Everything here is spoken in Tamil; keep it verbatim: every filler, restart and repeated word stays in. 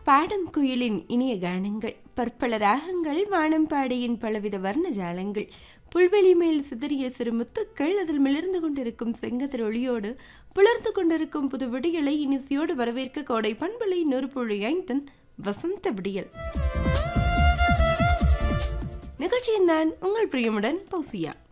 பாடும் குயிலின் இனிய கானங்கள், பற்பல ராகங்கள், வானம்பாடியின் பலவித வர்ண ஜாலங்கள், புல்வெளி மேல் சிதறிய சிறு முத்துக்கள், அதில் மிளர்ந்து கொண்டிருக்கும் செங்கதிர் ஒளியோடு புலர்ந்து கொண்டிருக்கும் புது விடியலை இனிசியோடு வரவேற்க கோடை பண்பலை நெருப்புழி ஐந்தன் வசந்த விடியல் நிகழ்ச்சியின் நான் உங்கள் பிரியமுடன் பௌசியா.